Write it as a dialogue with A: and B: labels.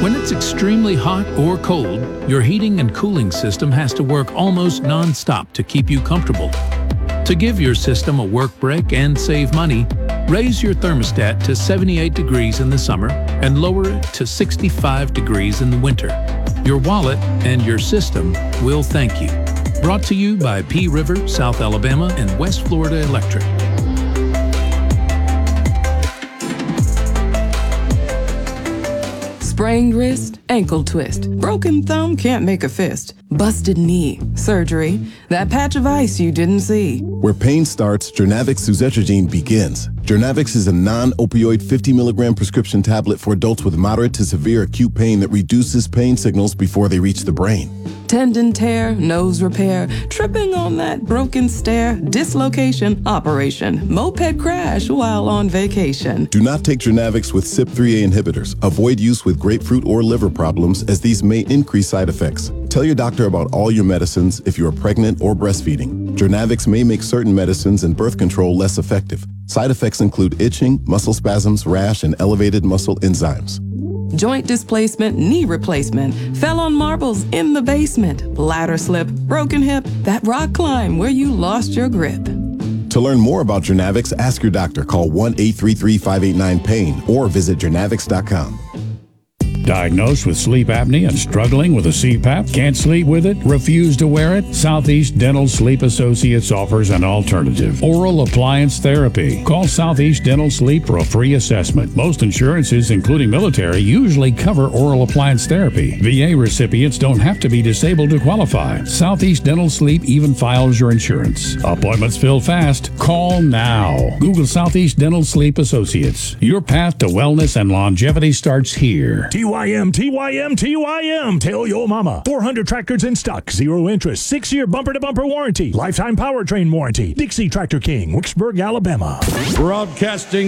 A: When it's extremely hot or cold, your heating and cooling system has to work almost non-stop to keep you comfortable. To give your system a work break and save money, raise your thermostat to 78 degrees in the summer and lower it to 65 degrees in the winter. Your wallet and your system will thank you. Brought to you by P River, South Alabama, and West Florida Electric.
B: Sprained wrist, ankle twist, broken thumb, can't make a fist, busted knee, surgery, that patch of ice you didn't see.
C: Where pain starts, Jernavix suzetrigine begins. Jernavix is a non-opioid 50 milligram prescription tablet for adults with moderate to severe acute pain that reduces pain signals before they reach the brain.
B: Tendon tear, nose repair, tripping on that broken stair, dislocation, operation, moped crash while on vacation.
C: Do not take Jernavix with CYP3A inhibitors. Avoid use with grapefruit or liver problems, as these may increase side effects. Tell your doctor about all your medicines if you are pregnant or breastfeeding. Jernavix may make certain medicines and birth control less effective. Side effects include itching, muscle spasms, rash, and elevated muscle enzymes.
B: Joint displacement, knee replacement, fell on marbles in the basement, ladder slip, broken hip, that rock climb where you lost your grip.
C: To learn more about Jernavix, ask your doctor. Call 1-833-589-PAIN or visit jernavix.com.
D: Diagnosed with sleep apnea and struggling with a CPAP? Can't sleep with it? Refuse to wear it? Southeast Dental Sleep Associates offers an alternative. Oral appliance therapy. Call Southeast Dental Sleep for a free assessment. Most insurances, including military, usually cover oral appliance therapy. VA recipients don't have to be disabled to qualify. Southeast Dental Sleep even files your insurance. Appointments fill fast. Call now. Google Southeast Dental Sleep Associates. Your path to wellness and longevity starts here.
E: TYM. Tell your mama. 400 tractors in stock. 0 interest. 6-year bumper-to-bumper warranty. Lifetime powertrain warranty. Dixie Tractor King, Wicksburg, Alabama.
F: Broadcasting